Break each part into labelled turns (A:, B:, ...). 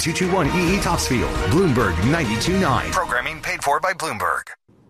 A: 72221 EE Topsfield. Bloomberg 92.9. Programming paid for by Bloomberg.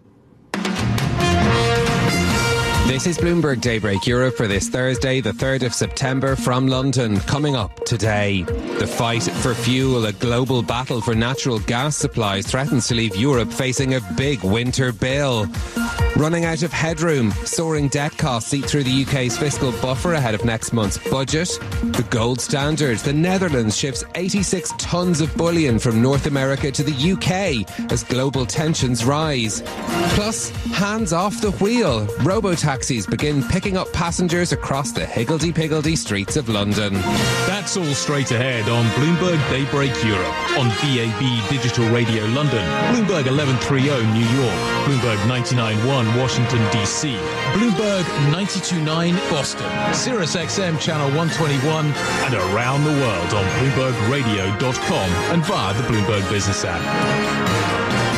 B: This is Bloomberg Daybreak Europe for this Thursday, the 3rd of September from London. Coming up today, the fight for fuel, a global battle for natural gas supplies threatens to leave Europe facing a big winter bill. Running out of headroom, soaring debt costs eat through the UK's fiscal buffer ahead of next month's budget. The gold standard, the Netherlands shifts 86 tonnes of bullion from North America to the UK as global tensions rise. Plus, hands off the wheel. Robo-taxis begin picking up passengers across the higgledy-piggledy streets of London.
C: That's all straight ahead on Bloomberg Daybreak Europe, on DAB Digital Radio London, Bloomberg 1130 New York, Bloomberg 99.1 Washington DC, Bloomberg 92.9 Boston, Sirius XM Channel 121, and around the world on BloombergRadio.com and via the Bloomberg Business app.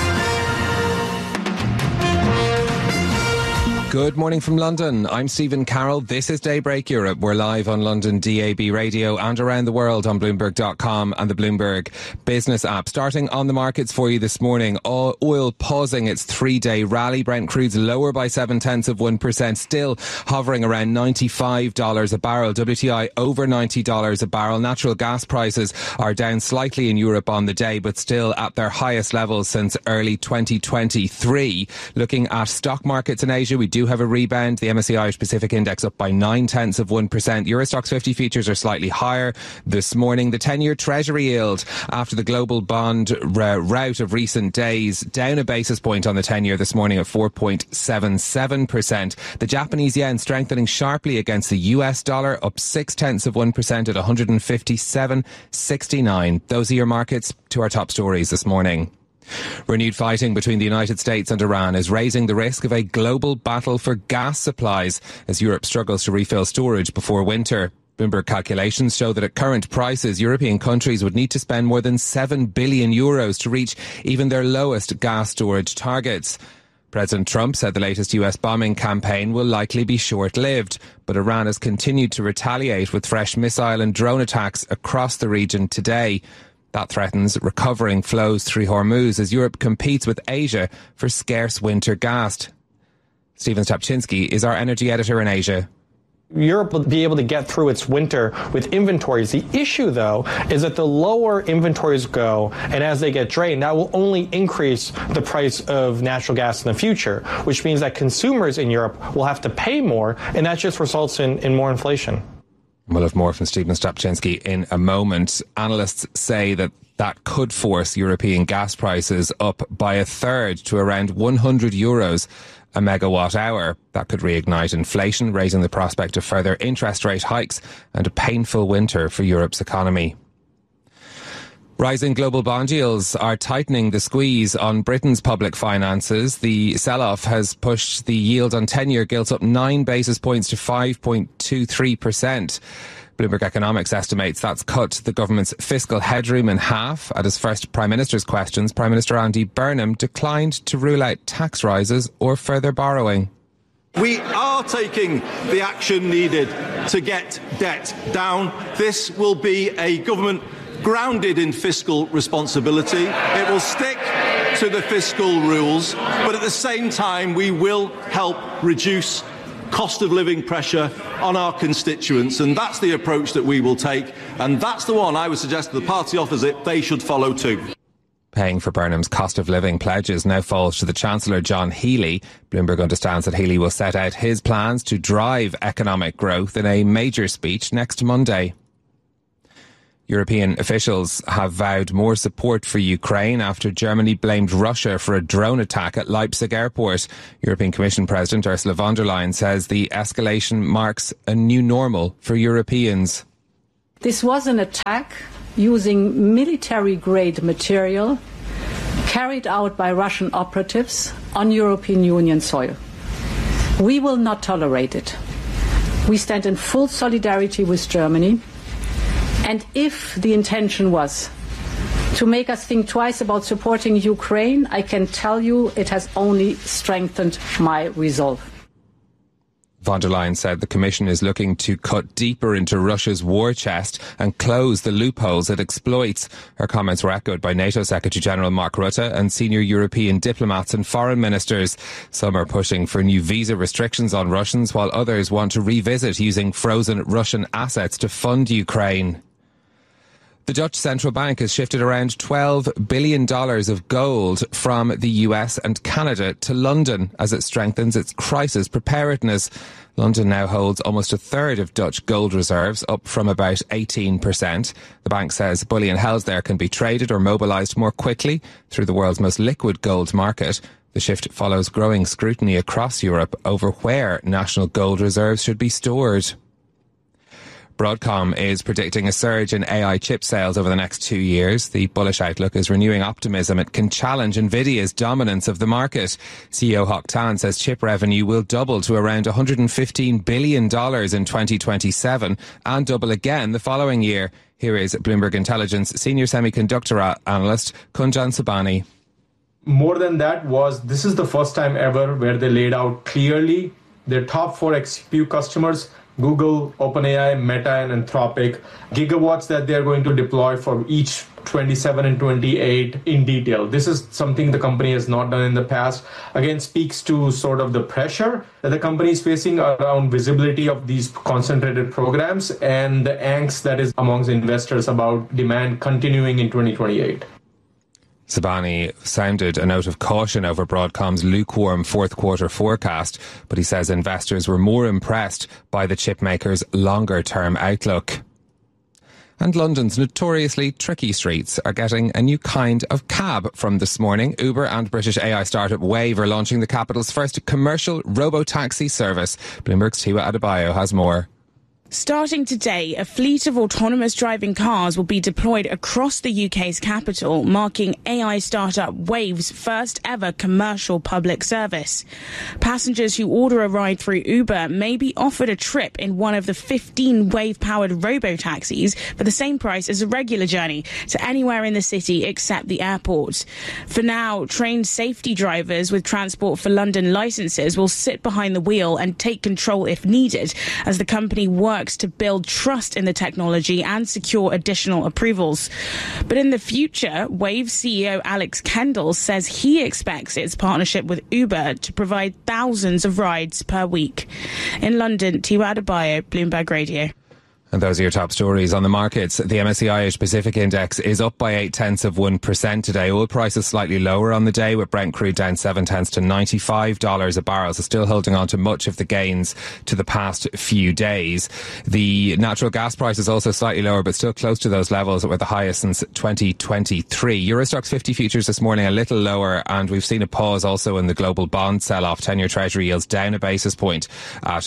B: Good morning from London. I'm Stephen Carroll. This is Daybreak Europe. We're live on London DAB radio and around the world on Bloomberg.com and the Bloomberg Business app. Starting on the markets for you this morning, oil pausing its 3-day rally. Brent crude's lower by 0.7%, still hovering around $95 a barrel. WTI over $90 a barrel. Natural gas prices are down slightly in Europe on the day, but still at their highest levels since early 2023. Looking at stock markets in Asia, we do have a rebound. The MSCI Irish Pacific Index up by 0.9%. Eurostoxx 50 futures are slightly higher this morning. The 10-year Treasury yield, after the global bond rout of recent days, down a basis point on the 10-year this morning at 4.77%. The Japanese yen strengthening sharply against the US dollar, up 0.6% at 157.69. Those are your markets. To our top stories this morning. Renewed fighting between the United States and Iran is raising the risk of a global battle for gas supplies as Europe struggles to refill storage before winter. Bloomberg calculations show that at current prices, European countries would need to spend more than €7 billion to reach even their lowest gas storage targets. President Trump said the latest US bombing campaign will likely be short-lived, but Iran has continued to retaliate with fresh missile and drone attacks across the region today. That threatens recovering flows through Hormuz as Europe competes with Asia for scarce winter gas. Stephen Stapczynski is our energy editor in Asia.
D: Europe will be able to get through its winter with inventories. The issue, though, is that the lower inventories go, and as they get drained, that will only increase the price of natural gas in the future, which means that consumers in Europe will have to pay more, and that just results in more inflation.
B: We'll have more from Stephen Stapczynski in a moment. Analysts say that could force European gas prices up by a third to around €100 a megawatt hour. That could reignite inflation, raising the prospect of further interest rate hikes and a painful winter for Europe's economy. Rising global bond yields are tightening the squeeze on Britain's public finances. The sell-off has pushed the yield on 10-year gilts up 9 basis points to 5.23%. Bloomberg Economics estimates that's cut the government's fiscal headroom in half. At his first Prime Minister's questions, Prime Minister Andy Burnham declined to rule out tax rises or further borrowing.
E: We are taking the action needed to get debt down. This will be a government grounded in fiscal responsibility. It will stick to the fiscal rules, but at the same time we will help reduce cost of living pressure on our constituents, and that's the approach that we will take, and that's the one I would suggest to the party opposite they should follow too.
B: Paying for Burnham's cost of living pledges now falls to the Chancellor John Healey. Bloomberg understands that Healey will set out his plans to drive economic growth in a major speech next Monday. European officials have vowed more support for Ukraine after Germany blamed Russia for a drone attack at Leipzig airport. European Commission President Ursula von der Leyen says the escalation marks a new normal for Europeans.
F: This was an attack using military-grade material carried out by Russian operatives on European Union soil. We will not tolerate it. We stand in full solidarity with Germany. And if the intention was to make us think twice about supporting Ukraine, I can tell you it has only strengthened my resolve.
B: Von der Leyen said the Commission is looking to cut deeper into Russia's war chest and close the loopholes it exploits. Her comments were echoed by NATO Secretary-General Mark Rutte and senior European diplomats and foreign ministers. Some are pushing for new visa restrictions on Russians, while others want to revisit using frozen Russian assets to fund Ukraine. The Dutch central bank has shifted around $12 billion of gold from the US and Canada to London as it strengthens its crisis preparedness. London now holds almost a third of Dutch gold reserves, up from about 18%. The bank says bullion held there can be traded or mobilised more quickly through the world's most liquid gold market. The shift follows growing scrutiny across Europe over where national gold reserves should be stored. Broadcom is predicting a surge in AI chip sales over the next 2 years. The bullish outlook is renewing optimism it can challenge Nvidia's dominance of the market. CEO Hock Tan says chip revenue will double to around $115 billion in 2027 and double again the following year. Here is Bloomberg Intelligence senior semiconductor analyst Kunjan Sobhani.
G: More than that this is the first time ever where they laid out clearly their top 4 XPU customers, Google, OpenAI, Meta, and Anthropic, gigawatts that they're going to deploy for each 27 and 28 in detail. This is something the company has not done in the past. Again, speaks to sort of the pressure that the company is facing around visibility of these concentrated programs and the angst that is amongst investors about demand continuing in 2028.
B: Sobhani sounded a note of caution over Broadcom's lukewarm fourth quarter forecast, but he says investors were more impressed by the chipmaker's longer-term outlook. And London's notoriously tricky streets are getting a new kind of cab from this morning. Uber and British AI startup Wave are launching the capital's first commercial robo-taxi service. Bloomberg's Tiwa Adebayo has more.
H: Starting today, a fleet of autonomous driving cars will be deployed across the UK's capital, marking AI startup Wave's first ever commercial public service. Passengers who order a ride through Uber may be offered a trip in one of the 15 Wave-powered robo-taxis for the same price as a regular journey to anywhere in the city except the airport. For now, trained safety drivers with Transport for London licences will sit behind the wheel and take control if needed, as the company works to build trust in the technology and secure additional approvals. But in the future, Wave CEO Alex Kendall says he expects its partnership with Uber to provide thousands of rides per week. In London, Tiwa Adebayo, Bloomberg Radio.
B: And those are your top stories on the markets. The MSCI Asia Pacific Index is up by 0.8% today. Oil prices slightly lower on the day, with Brent crude down 0.7 to $95 a barrel. So still holding on to much of the gains to the past few days. The natural gas price is also slightly lower, but still close to those levels that were the highest since 2023. Eurostoxx 50 futures this morning a little lower, and we've seen a pause also in the global bond sell-off. 10-year Treasury yields down a basis point at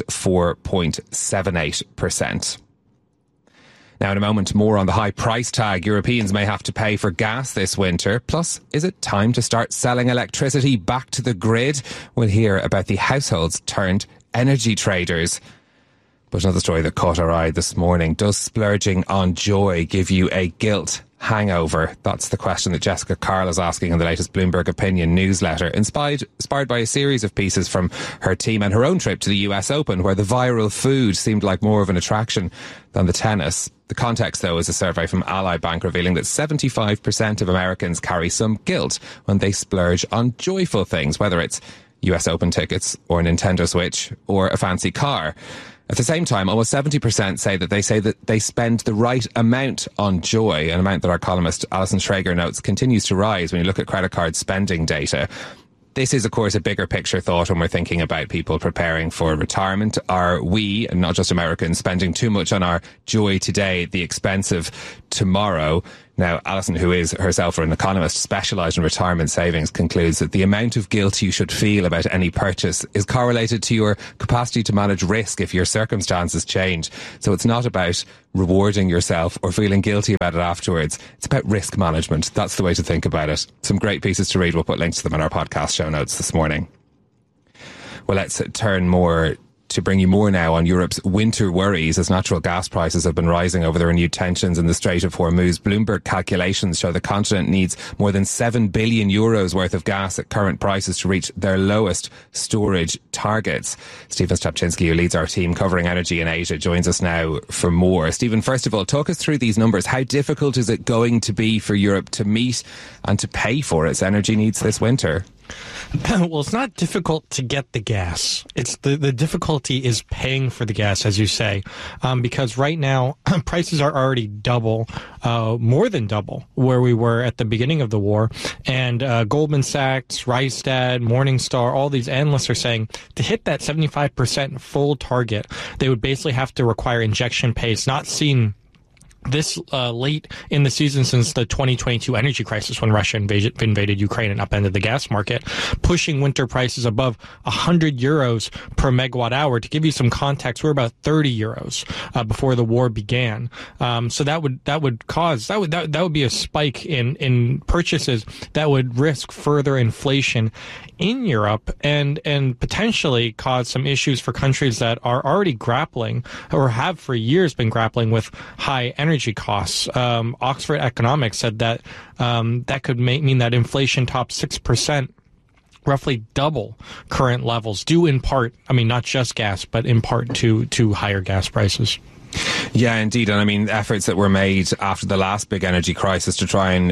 B: 4.78%. Now, in a moment, more on the high price tag Europeans may have to pay for gas this winter. Plus, is it time to start selling electricity back to the grid? We'll hear about the households turned energy traders. But another story that caught our eye this morning. Does splurging on joy give you a guilt hangover? That's the question that Jessica Carl is asking in the latest Bloomberg Opinion newsletter, inspired by a series of pieces from her team and her own trip to the US Open, where the viral food seemed like more of an attraction than the tennis. The context, though, is a survey from Ally Bank revealing that 75% of Americans carry some guilt when they splurge on joyful things, whether it's US Open tickets or a Nintendo Switch or a fancy car. At the same time, almost 70% say that they spend the right amount on joy, an amount that our columnist Alison Schrager notes continues to rise when you look at credit card spending data. This is, of course, a bigger picture thought when we're thinking about people preparing for retirement. Are we, and not just Americans, spending too much on our joy today at the expense of tomorrow? Now, Alison, who is herself an economist specialised in retirement savings, concludes that the amount of guilt you should feel about any purchase is correlated to your capacity to manage risk if your circumstances change. So it's not about rewarding yourself or feeling guilty about it afterwards. It's about risk management. That's the way to think about it. Some great pieces to read. We'll put links to them in our podcast show notes this morning. Well, let's turn more to bring you more now on Europe's winter worries as natural gas prices have been rising over the renewed tensions in the Strait of Hormuz. Bloomberg calculations show the continent needs more than €7 billion worth of gas at current prices to reach their lowest storage targets. Stephen Stapczynski, who leads our team covering energy in Asia, joins us now for more. Stephen, first of all, talk us through these numbers. How difficult is it going to be for Europe to meet and to pay for its energy needs this winter?
D: Well, it's not difficult to get the gas. It's the difficulty is paying for the gas, as you say, because right now prices are already double, more than double where we were at the beginning of the war. And Goldman Sachs, Rystad, Morningstar, all these analysts are saying to hit that 75% full target, they would basically have to require injection pace not seen this late in the season since the 2022 energy crisis, when Russia invaded Ukraine and upended the gas market, pushing winter prices above €100 per megawatt hour. To give you some context, we're about €30 before the war began. So that would be a spike in purchases that would risk further inflation in Europe and potentially cause some issues for countries that are already grappling or have for years been grappling with high energy costs. Oxford Economics said that that could mean that inflation tops 6%, roughly double current levels, due in part, not just gas, but in part to higher gas prices.
B: Yeah, indeed. And efforts that were made after the last big energy crisis to try and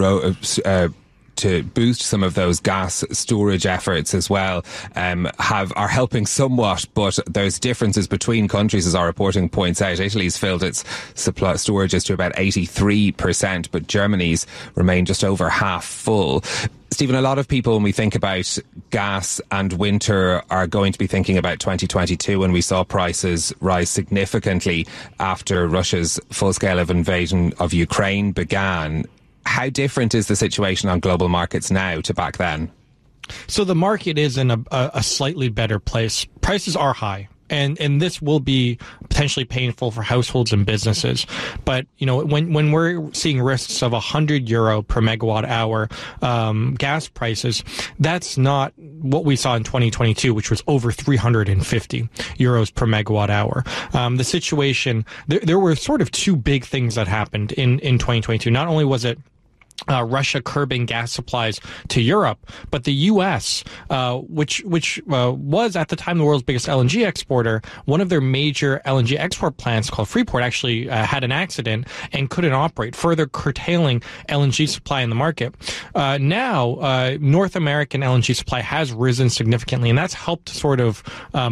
B: to boost some of those gas storage efforts as well are helping somewhat, but there's differences between countries, as our reporting points out. Italy's filled its supply storages to about 83%, but Germany's remain just over half full. Stephen, a lot of people, when we think about gas and winter, are going to be thinking about 2022, when we saw prices rise significantly after Russia's full-scale invasion of Ukraine began. How different is the situation on global markets now to back then?
D: So the market is in a slightly better place. Prices are high. And this will be potentially painful for households and businesses. But, when we're seeing risks of €100 per megawatt hour gas prices, that's not what we saw in 2022, which was over €350 per megawatt hour. The situation, there were sort of two big things that happened in 2022. Not only was it Russia curbing gas supplies to Europe, but the U.S., which was at the time the world's biggest LNG exporter, one of their major LNG export plants called Freeport actually had an accident and couldn't operate, further curtailing LNG supply in the market. Now, North American LNG supply has risen significantly, and that's helped sort of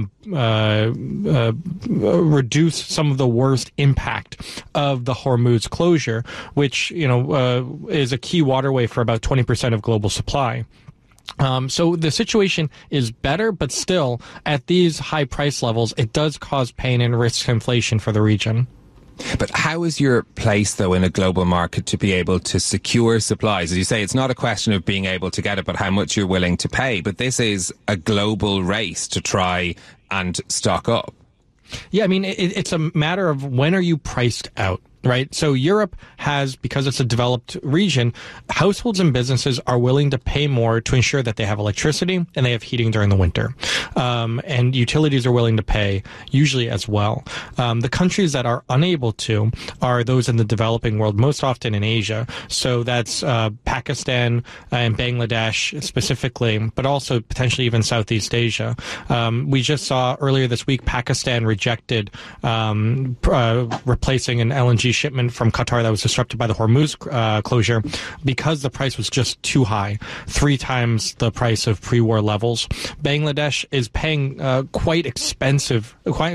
D: reduce some of the worst impact of the Hormuz closure, which is a key waterway for about 20% of global supply. So the situation is better, but still, at these high price levels, it does cause pain and risks inflation for the region.
B: But how is your place, though, in a global market to be able to secure supplies? As you say, it's not a question of being able to get it, but how much you're willing to pay. But this is a global race to try and stock up.
D: Yeah, it's a matter of when are you priced out? Right. So Europe has, because it's a developed region, households and businesses are willing to pay more to ensure that they have electricity and they have heating during the winter. And utilities are willing to pay usually as well. The countries that are unable to are those in the developing world, most often in Asia. So that's Pakistan and Bangladesh specifically, but also potentially even Southeast Asia. We just saw earlier this week Pakistan rejected replacing an LNG shipment from Qatar that was disrupted by the Hormuz closure because the price was just too high, 3 times the price of pre-war levels. Bangladesh is paying for quite expensive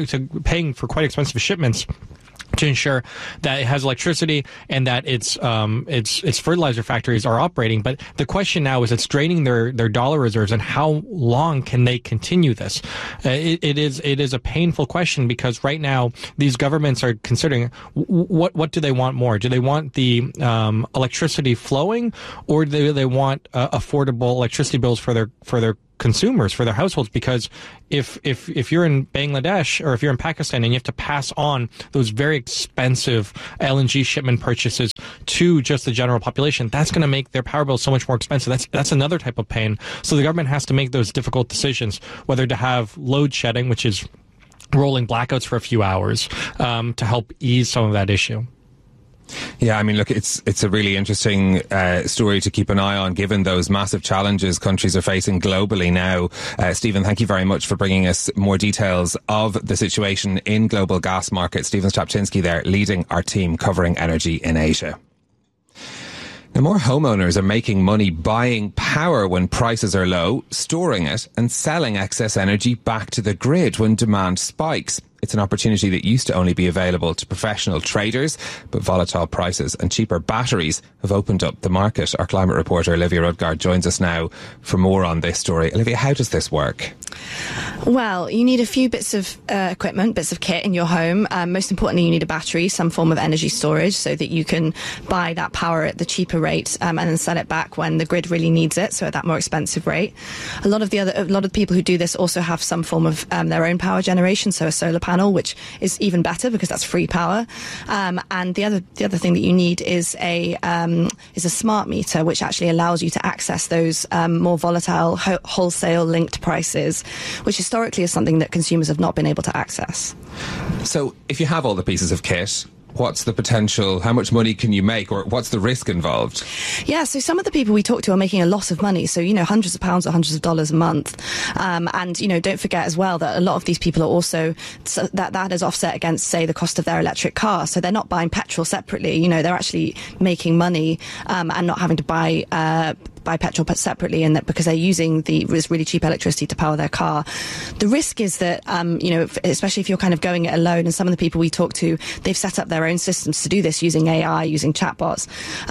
D: shipments to ensure that it has electricity and that its fertilizer factories are operating. But the question now is it's draining their dollar reserves, and how long can they continue this? It is a painful question, because right now these governments are considering what do they want more? Do they want the electricity flowing, or do they want affordable electricity bills for their consumers, for their households? Because if you're in Bangladesh or if you're in Pakistan and you have to pass on those very expensive LNG shipment purchases to just the general population, that's going to make their power bill so much more expensive. That's another type of pain. So the government has to make those difficult decisions, whether to have load shedding, which is
I: rolling blackouts for a few hours to help ease some of that issue.
B: Yeah, I mean, look, it's a really interesting story to keep an eye on, given those massive challenges countries are facing globally now. Stephen, thank you very much for bringing us more details of the situation in global gas markets. Stephen Strapczynski there, leading our team covering energy in Asia. Now, more homeowners are making money buying power when prices are low, storing it and selling excess energy back to the grid when demand spikes. It's an opportunity that used to only be available to professional traders, but volatile prices and cheaper batteries have opened up the market. Our climate reporter Olivia Rudgard joins us now for more on this story. Olivia, how does this work?
J: Well, you need a few bits of equipment, bits of kit in your home. Most importantly, you need a battery, some form of energy storage, so that you can buy that power at the cheaper rate and then sell it back when the grid really needs it, so at that more expensive rate. A lot of the people who do this also have some form of their own power generation, so a solar panel, which is even better because that's free power. And the other thing that you need is a smart meter, which actually allows you to access those more volatile wholesale linked prices, which historically is something that consumers have not been able to access.
B: So if you have all the pieces of kit, what's the potential, how much money can you make, or what's the risk involved? Yeah,
J: so some of the people we talk to are making a lot of money, so, hundreds of pounds or hundreds of dollars a month. And, don't forget as well that a lot of these people are also, that is offset against, say, the cost of their electric car. So they're not buying petrol separately, they're actually making money and not having to buy petrol separately, and that because they're using this really cheap electricity to power their car. The risk is that, especially if you're kind of going it alone, and some of the people we talk to, they've set up their own systems to do this using AI, using chatbots.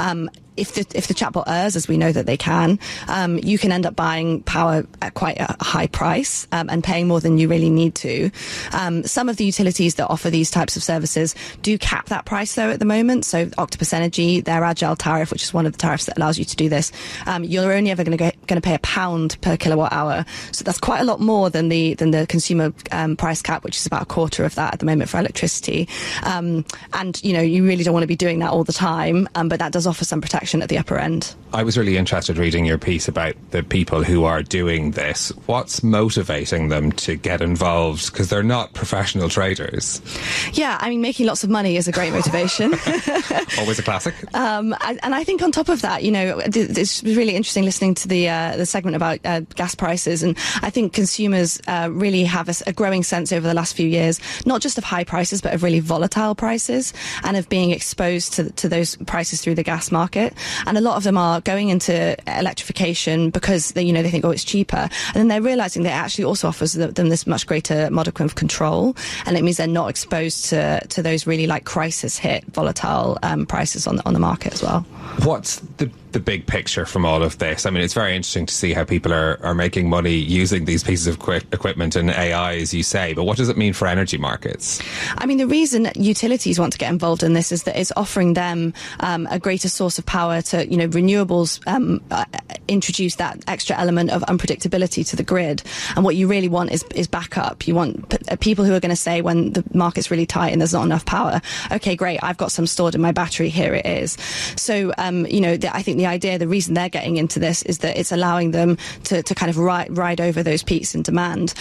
J: If the chatbot errs, as we know that they can, you can end up buying power at quite a high price and paying more than you really need to. Some of the utilities that offer these types of services do cap that price, though, at the moment. So Octopus Energy, their Agile tariff, which is one of the tariffs that allows you to do this, you're only ever going to pay £1 per kilowatt hour. So that's quite a lot more than the consumer price cap, which is about a quarter of that at the moment for electricity. And you really don't want to be doing that all the time, but that does offer some protection at the upper end.
B: I was really interested reading your piece about the people who are doing this. What's motivating them to get involved? Because they're not professional traders.
J: Yeah, I mean, making lots of money is a great motivation.
B: Always a classic.
J: And I think on top of that, it's really interesting listening to the segment about gas prices, and I think consumers really have a growing sense over the last few years, not just of high prices, but of really volatile prices, and of being exposed to those prices through the gas market. And a lot of them are going into electrification because they think, it's cheaper, and then they're realizing that it actually also offers them this much greater modicum of control, and it means they're not exposed to those really crisis hit volatile prices on the market as well.
B: What's the big picture from all of this? I mean, it's very interesting to see how people are making money using these pieces of equipment and AI, as you say, but what does it mean for energy markets?
J: I mean, the reason utilities want to get involved in this is that it's offering them a greater source of power to, renewables introduce that extra element of unpredictability to the grid. And what you really want is backup. You want people who are going to say, when the market's really tight and there's not enough power, okay, great, I've got some stored in my battery, here it is. So, I think the reason they're getting into this is that it's allowing them to kind of ride over those peaks in demand,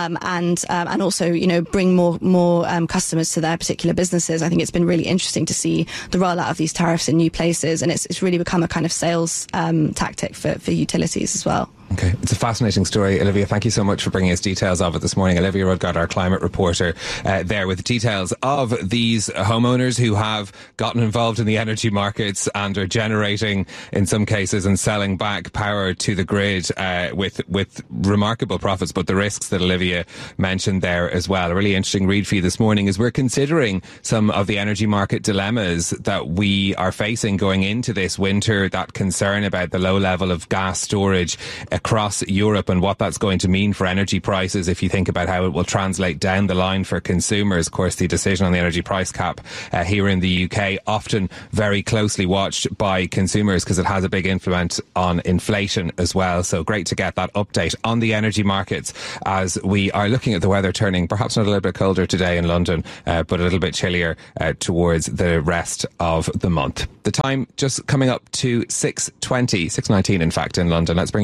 J: and also, bring more customers to their particular businesses. I think it's been really interesting to see the rollout of these tariffs in new places, and it's really become a kind of sales tactic for utilities as well.
B: Okay, it's a fascinating story. Olivia, thank you so much for bringing us details of it this morning. Olivia Rudgard, our climate reporter, there with details of these homeowners who have gotten involved in the energy markets and are generating, in some cases, and selling back power to the grid with remarkable profits, but the risks that Olivia mentioned there as well. A really interesting read for you this morning as we're considering some of the energy market dilemmas that we are facing going into this winter, that concern about the low level of gas storage across Europe and what that's going to mean for energy prices if you think about how it will translate down the line for consumers. Of course, the decision on the energy price cap here in the UK often very closely watched by consumers because it has a big influence on inflation as well. So great to get that update on the energy markets as we are looking at the weather turning perhaps not a little bit colder today in London, but a little bit chillier towards the rest of the month. The time just coming up to 6:19 in fact in London. Let's bring you up to speed on what's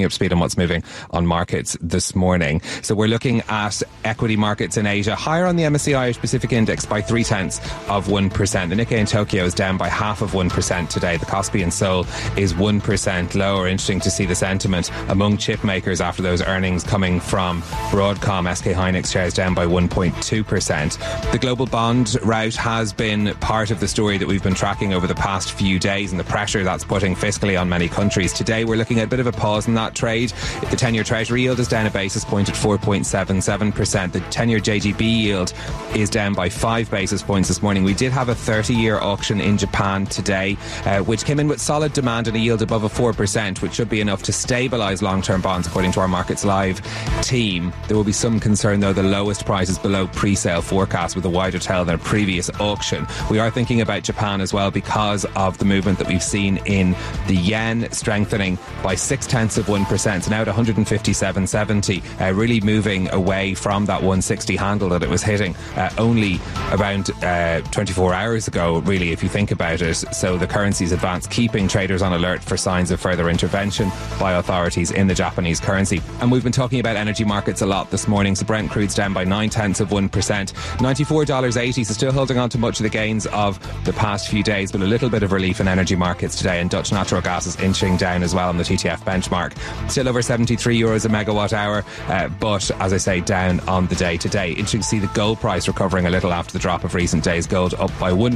B: what's moving on markets this morning. So we're looking at equity markets in Asia, higher on the MSCI Asia Pacific Index by 0.3%. The Nikkei in Tokyo is down by 0.5% today. The Kospi in Seoul is 1% lower. Interesting to see the sentiment among chip makers after those earnings coming from Broadcom. SK Hynix shares down by 1.2%. The global bond rout has been part of the story that we've been tracking over the past few days and the pressure that's putting fiscally on many countries. Today we're looking at a bit of a pause in that trade. The 10-year Treasury yield is down a basis point at 4.77%. The 10-year JGB yield is down by 5 basis points this morning. We did have a 30-year auction in Japan today, which came in with solid demand and a yield above a 4%, which should be enough to stabilise long-term bonds, according to our Markets Live team. There will be some concern, though, the lowest price is below pre-sale forecast with a wider tail than a previous auction. We are thinking about Japan as well because of the movement that we've seen in the yen strengthening by 0.6%, so now at 157.70, really moving away from that 160 handle that it was hitting only around 24 hours ago, really, if you think about it. So the currency's advance, keeping traders on alert for signs of further intervention by authorities in the Japanese currency. And we've been talking about energy markets a lot this morning. So Brent crude's down by 0.9%, $94.80, so still holding on to much of the gains of the past few days, but a little bit of relief in energy markets today. And Dutch natural gas is inching down as well on the TTF benchmark. Still over 73 euros a megawatt hour, but as I say, down on the day today. Interesting to see the gold price recovering a little after the drop of recent days. Gold up by 1%,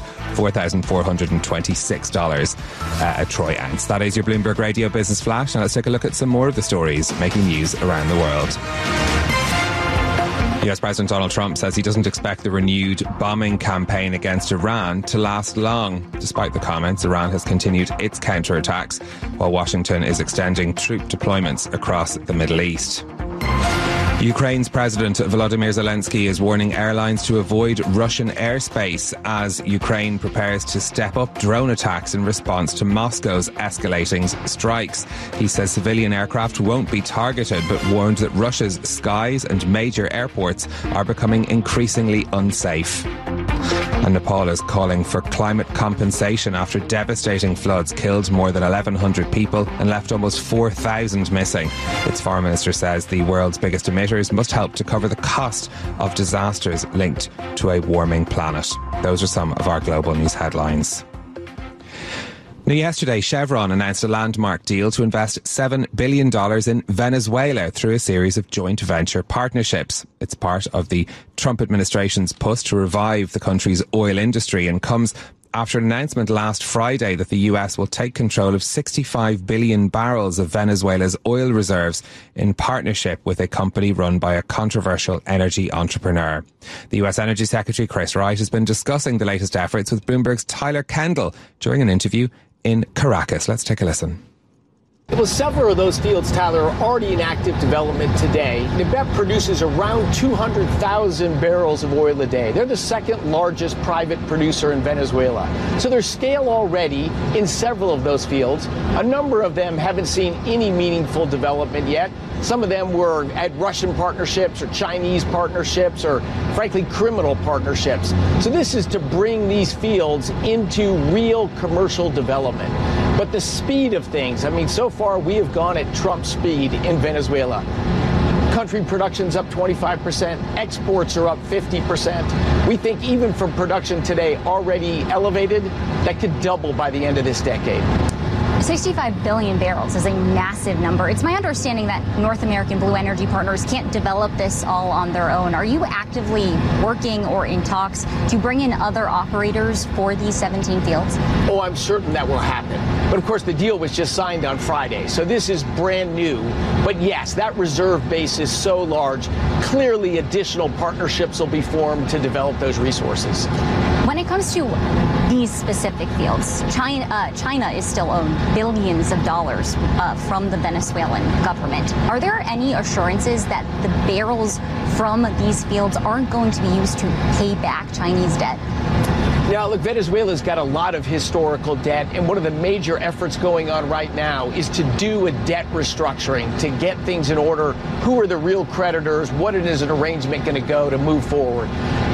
B: $4,426 a troy ounce. That is your Bloomberg Radio Business Flash. Now let's take a look at some more of the stories making news around the world. US President Donald Trump says he doesn't expect the renewed bombing campaign against Iran to last long. Despite the comments, Iran has continued its counterattacks, while Washington is extending troop deployments across the Middle East. Ukraine's President Volodymyr Zelensky is warning airlines to avoid Russian airspace as Ukraine prepares to step up drone attacks in response to Moscow's escalating strikes. He says civilian aircraft won't be targeted, but warned that Russia's skies and major airports are becoming increasingly unsafe. And Nepal is calling for climate compensation after devastating floods killed more than 1,100 people and left almost 4,000 missing. Its foreign minister says the world's biggest emitters must help to cover the cost of disasters linked to a warming planet. Those are some of our global news headlines. Now, yesterday, Chevron announced a landmark deal to invest $7 billion in Venezuela through a series of joint venture partnerships. It's part of the Trump administration's push to revive the country's oil industry and comes after an announcement last Friday that the US will take control of 65 billion barrels of Venezuela's oil reserves in partnership with a company run by a controversial energy entrepreneur. The US Energy Secretary Chris Wright has been discussing the latest efforts with Bloomberg's Tyler Kendall during an interview in Caracas. Let's take a listen.
K: Well, several of those fields, Tyler, are already in active development today. NEBEP produces around 200,000 barrels of oil a day. They're the second largest private producer in Venezuela. So there's scale already in several of those fields. A number of them haven't seen any meaningful development yet. Some of them were at Russian partnerships or Chinese partnerships or, frankly, criminal partnerships. So this is to bring these fields into real commercial development. But the speed of things, I mean, so far we have gone at Trump speed in Venezuela. Country production's up 25%, exports are up 50%. We think even from production today already elevated, that could double by the end of this decade.
L: 65 billion barrels is a massive number. It's my understanding that North American Blue Energy Partners can't develop this all on their own. Are you actively working or in talks to bring in other operators for these 17 fields?
K: Oh, I'm certain that will happen. But of course, the deal was just signed on Friday, so this is brand new. But yes, that reserve base is so large. Clearly, additional partnerships will be formed to develop those resources.
L: When it comes to these specific fields, China is still owned billions of dollars from the Venezuelan government. Are there any assurances that the barrels from these fields aren't going to be used to pay back Chinese debt?
K: Now, look, Venezuela's got a lot of historical debt, and one of the major efforts going on right now is to do a debt restructuring, to get things in order. Who are the real creditors? What is an arrangement going to go to move forward?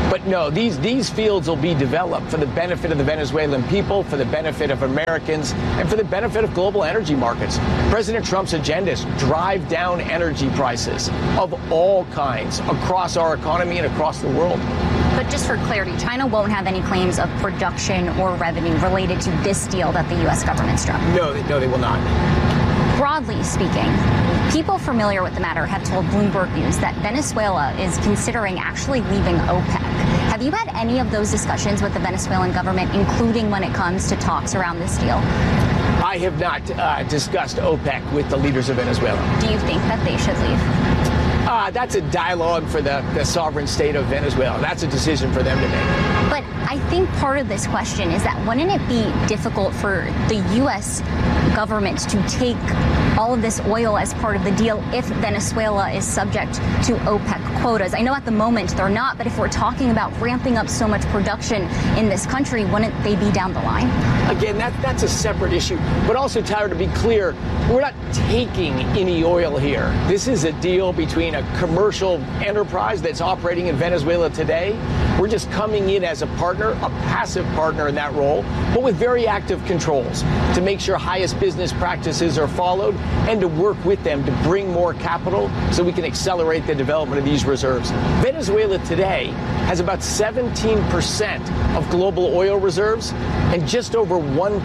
K: But no, these fields will be developed for the benefit of the Venezuelan people, for the benefit of Americans, and for the benefit of global energy markets. President Trump's agenda is drive down energy prices of all kinds across our economy and across the world.
L: But just for clarity, China won't have any claims of production or revenue related to this deal that the U.S. government struck?
K: No, they will not.
L: Broadly speaking, people familiar with the matter have told Bloomberg News that Venezuela is considering actually leaving OPEC. Have you had any of those discussions with the Venezuelan government, including when it comes to talks around this deal?
K: I have not discussed OPEC with the leaders of Venezuela.
L: Do you think that they should leave?
K: That's a dialogue for the sovereign state of Venezuela. That's a decision for them to make.
L: But I think part of this question is that wouldn't it be difficult for the U.S. government to take all of this oil as part of the deal if Venezuela is subject to OPEC quotas? I know at the moment they're not, but if we're talking about ramping up so much production in this country, wouldn't they be down the line?
K: Again, that's a separate issue. But also, Tyler, to be clear, we're not taking any oil here. This is a deal between a commercial enterprise that's operating in Venezuela today. We're just coming in as a partner, a passive partner in that role, but with very active controls to make sure highest business practices are followed and to work with them to bring more capital so we can accelerate the development of these reserves. Venezuela today has about 17% of global oil reserves and just over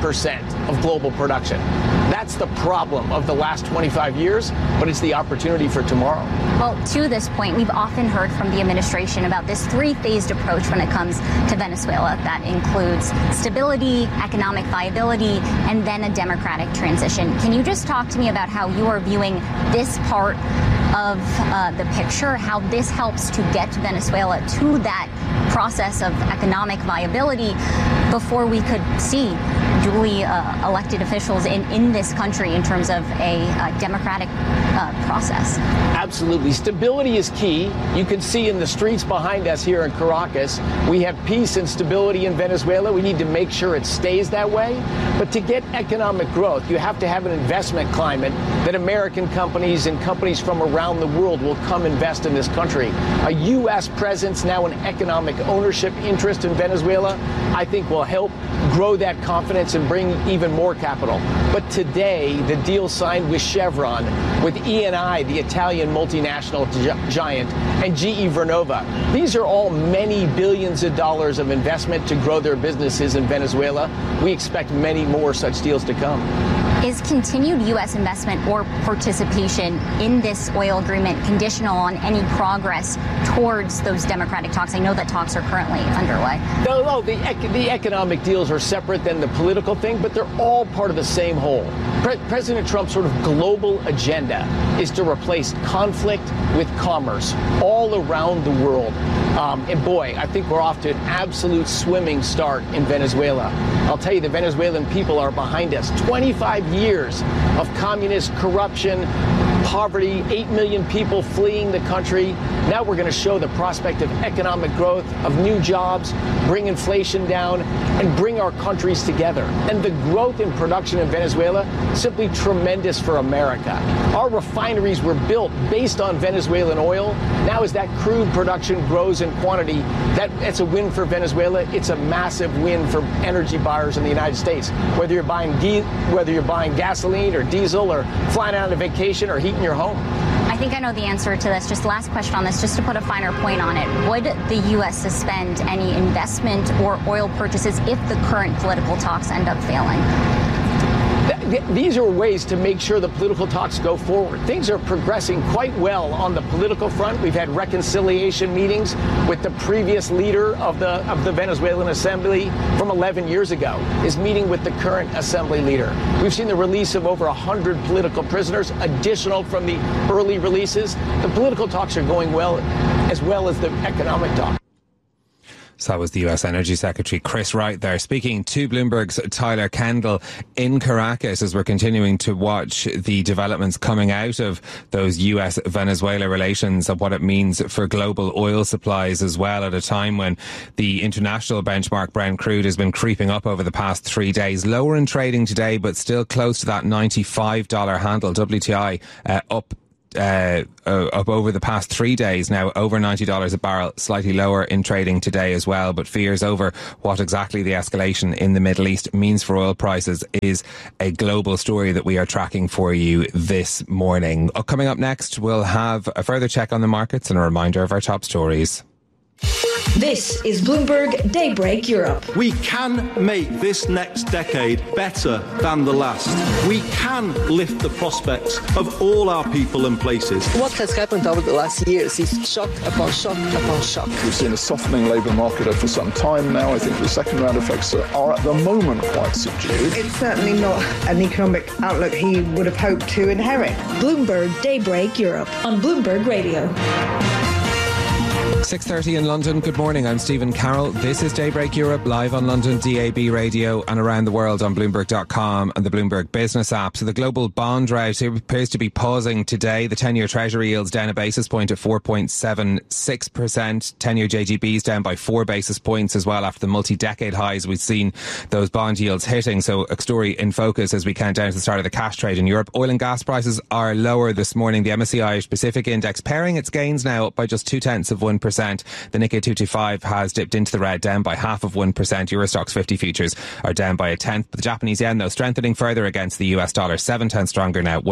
K: 1% of global production. That's the problem of the last 25 years, but it's the opportunity for tomorrow.
L: Well, to this point, we've often heard from the administration about this three-phased approach when it comes to Venezuela. That includes stability, economic viability, and then a democratic transition. Can you just talk to me about how you are viewing this part of the picture, how this helps to get Venezuela to that process of economic viability before we could see duly elected officials in this country in terms of a democratic process?
K: Absolutely. Stability is key. You can see in the streets behind us here in Caracas, we have peace and stability in Venezuela. We need to make sure it stays that way. But to get economic growth, you have to have an investment climate that American companies and companies from around the world will come invest in this country. A U.S. presence, now an economic ownership interest in Venezuela, I think will help grow that confidence and bring even more capital. But today, the deal signed with Chevron, with Eni, the Italian multinational giant, and GE Vernova, these are all many billions of dollars of investment to grow their businesses in Venezuela. We expect many more such deals to come.
L: Is continued U.S. investment or participation in this oil agreement conditional on any progress towards those democratic talks? I know that talks are currently underway.
K: No, the economic deals are separate than the political thing, but they're all part of the same whole. President Trump's sort of global agenda is to replace conflict with commerce all around the world. And boy, I think we're off to an absolute swimming start in Venezuela. I'll tell you, the Venezuelan people are behind us. 25 years of communist corruption, poverty, 8 million people fleeing the country. Now we're going to show the prospect of economic growth, of new jobs, bring inflation down, and bring our countries together. And the growth in production in Venezuela, simply tremendous for America. Our refineries were built based on Venezuelan oil. Now as that crude production grows in quantity, that's a win for Venezuela. It's a massive win for energy buyers in the United States. Whether you're buying gasoline or diesel or flying out on a vacation or heating your home.
L: I think I know the answer to this. Just last question on this, just to put a finer point on it. Would the U.S. suspend any investment or oil purchases if the current political talks end up failing?
K: These are ways to make sure the political talks go forward. Things are progressing quite well on the political front. We've had reconciliation meetings with the previous leader of the Venezuelan Assembly from 11 years ago, is meeting with the current Assembly leader. We've seen the release of over 100 political prisoners, additional from the early releases. The political talks are going well as the economic talks.
B: So that was the U.S. Energy Secretary Chris Wright there, speaking to Bloomberg's Tyler Kendall in Caracas as we're continuing to watch the developments coming out of those U.S.-Venezuela relations and what it means for global oil supplies as well, at a time when the international benchmark Brent crude has been creeping up over the past 3 days. Lower in trading today, but still close to that $95 handle. WTI up up over the past 3 days now, over $90 a barrel, slightly lower in trading today as well. But fears over what exactly the escalation in the Middle East means for oil prices is a global story that we are tracking for you this morning. Coming up next, we'll have a further check on the markets and a reminder of our top stories.
M: This is Bloomberg Daybreak Europe.
E: We can make this next decade better than the last. We can lift the prospects of all our people and places.
N: What has happened over the last years is shock upon shock upon shock.
O: We've seen a softening labour market for some time now. I think the second round effects are at the moment quite subdued.
P: It's certainly not an economic outlook he would have hoped to inherit.
M: Bloomberg Daybreak Europe on Bloomberg Radio.
B: 6:30 in London. Good morning. I'm Stephen Carroll. This is Daybreak Europe, live on London DAB radio and around the world on Bloomberg.com and the Bloomberg Business app. So the global bond rout appears to be pausing today. The 10-year Treasury yields down a basis point at 4.76%. 10-year JGB's down by 4 basis points as well after the multi-decade highs we've seen those bond yields hitting. So a story in focus as we count down to the start of the cash trade in Europe. Oil and gas prices are lower this morning. The MSCI Irish Pacific Index paring its gains now up by just 0.2%. The Nikkei 225 has dipped into the red, down by 0.5%. Eurostoxx 50 futures are down by 0.1. But the Japanese yen, though, strengthening further against the US dollar, 7/10 stronger now,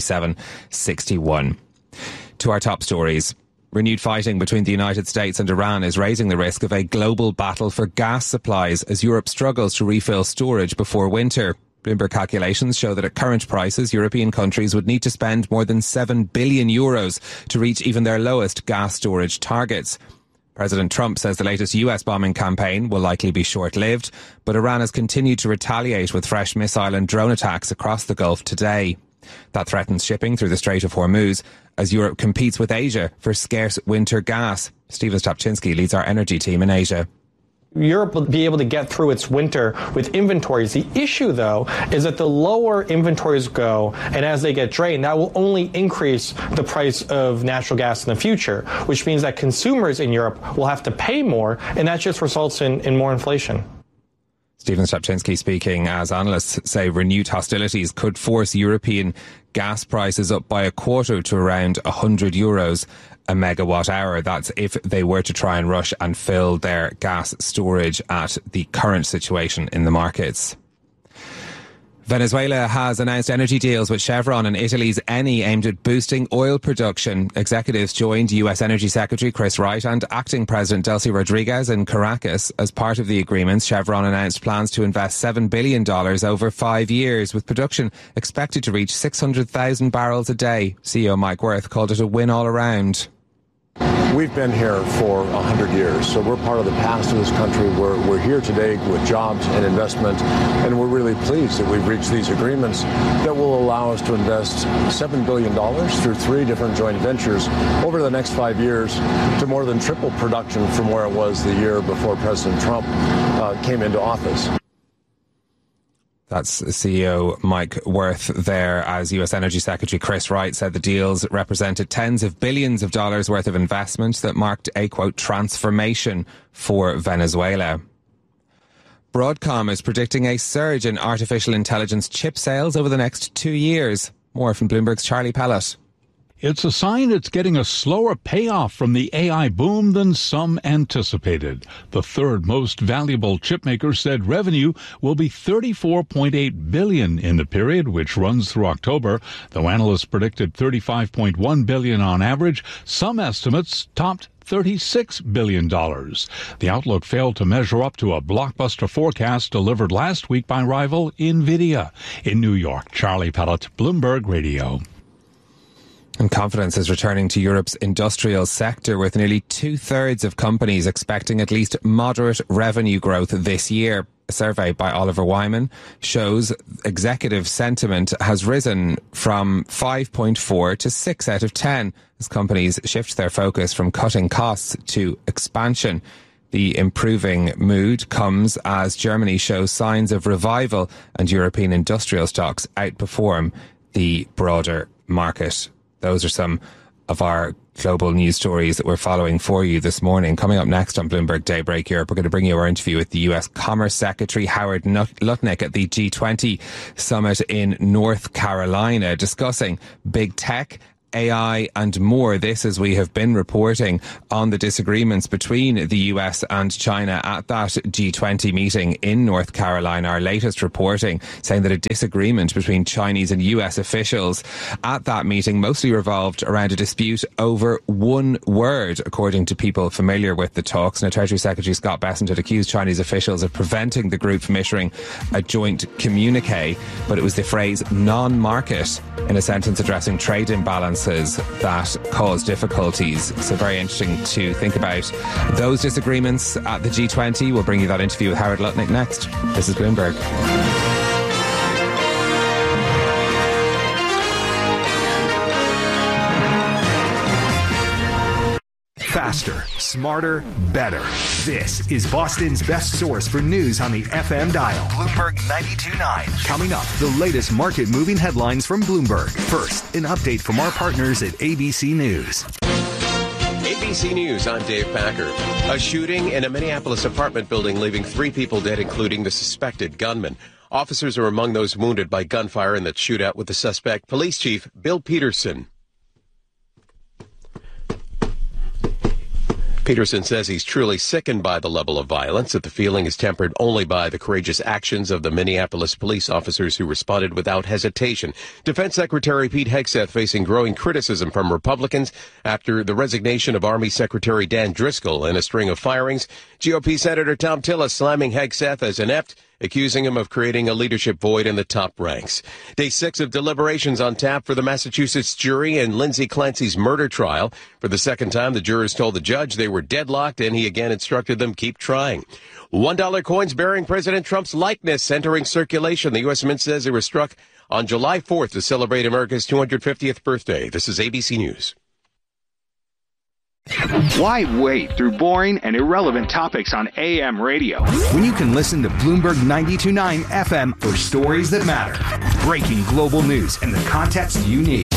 B: 157.61. To our top stories. Renewed fighting between the United States and Iran is raising the risk of a global battle for gas supplies as Europe struggles to refill storage before winter. Bloomberg calculations show that at current prices, European countries would need to spend more than €7 billion to reach even their lowest gas storage targets. President Trump says the latest US bombing campaign will likely be short-lived, but Iran has continued to retaliate with fresh missile and drone attacks across the Gulf today. That threatens shipping through the Strait of Hormuz as Europe competes with Asia for scarce winter gas. Stephen Stopczynski leads our energy team in Asia.
D: Europe will be able to get through its winter with inventories. The issue, though, is that the lower inventories go, and as they get drained, that will only increase the price of natural gas in the future, which means that consumers in Europe will have to pay more, and that just results in more inflation.
B: Stephen Stopczynski speaking as analysts say renewed hostilities could force European gas prices up by a quarter to around €100 a megawatt hour. That's if they were to try and rush and fill their gas storage at the current situation in the markets. Venezuela has announced energy deals with Chevron and Italy's Eni aimed at boosting oil production. Executives joined US Energy Secretary Chris Wright and Acting President Delcy Rodriguez in Caracas. As part of the agreements, Chevron announced plans to invest $7 billion over 5 years, with production expected to reach 600,000 barrels a day. CEO Mike Wirth called it a win all around.
Q: We've been here for 100 years, so we're part of the past of this country. We're here today with jobs and investment, and we're really pleased that we've reached these agreements that will allow us to invest $7 billion through 3 different joint ventures over the next 5 years to more than triple production from where it was the year before President Trump came into office.
B: That's CEO Mike Wirth there, as US Energy Secretary Chris Wright said the deals represented tens of billions of dollars worth of investment that marked a, quote, transformation for Venezuela. Broadcom is predicting a surge in artificial intelligence chip sales over the next 2 years. More from Bloomberg's Charlie Pellet.
R: It's a sign it's getting a slower payoff from the AI boom than some anticipated. The third most valuable chipmaker said revenue will be $34.8 billion in the period, which runs through October. Though analysts predicted $35.1 billion on average, some estimates topped $36 billion. The outlook failed to measure up to a blockbuster forecast delivered last week by rival NVIDIA. In New York, Charlie Pellet, Bloomberg Radio.
B: And confidence is returning to Europe's industrial sector, with nearly 2/3 of companies expecting at least moderate revenue growth this year. A survey by Oliver Wyman shows executive sentiment has risen from 5.4 to 6 out of 10 as companies shift their focus from cutting costs to expansion. The improving mood comes as Germany shows signs of revival and European industrial stocks outperform the broader market. Those are some of our global news stories that we're following for you this morning. Coming up next on Bloomberg Daybreak Europe, we're going to bring you our interview with the US Commerce Secretary Howard Lutnick at the G20 summit in North Carolina, discussing big tech AI and more. This, as we have been reporting on the disagreements between the US and China at that G20 meeting in North Carolina. Our latest reporting saying that a disagreement between Chinese and US officials at that meeting mostly revolved around a dispute over one word, according to people familiar with the talks. Now, Treasury Secretary Scott Bessent had accused Chinese officials of preventing the group from issuing a joint communique, but it was the phrase non-market in a sentence addressing trade imbalances that caused difficulties. So very interesting to think about those disagreements at the G20. We'll bring you that interview with Howard Lutnick next. This is Bloomberg.
A: Faster, smarter, better. This is Boston's best source for news on the FM dial. Bloomberg 92.9. Coming up, the latest market-moving headlines from Bloomberg. First, an update from our partners at ABC News.
S: ABC News, I'm Dave Packer. A shooting in a Minneapolis apartment building leaving 3 people dead, including the suspected gunman. Officers are among those wounded by gunfire in that shootout with the suspect. Police Chief Bill Peterson. Peterson says he's truly sickened by the level of violence, that the feeling is tempered only by the courageous actions of the Minneapolis police officers who responded without hesitation. Defense Secretary Pete Hegseth facing growing criticism from Republicans after the resignation of Army Secretary Dan Driscoll in a string of firings. GOP Senator Tom Tillis slamming Hegseth as inept, accusing him of creating a leadership void in the top ranks. Day 6 of deliberations on tap for the Massachusetts jury in Lindsay Clancy's murder trial. For the second time, the jurors told the judge they were deadlocked, and he again instructed them keep trying. $1 coins bearing President Trump's likeness entering circulation. The U.S. Mint says they were struck on July 4th to celebrate America's 250th birthday. This is ABC News.
T: Why wade through boring and irrelevant topics on AM radio
A: when you can listen to Bloomberg 92.9 FM for stories that matter, breaking global news, and the context you need?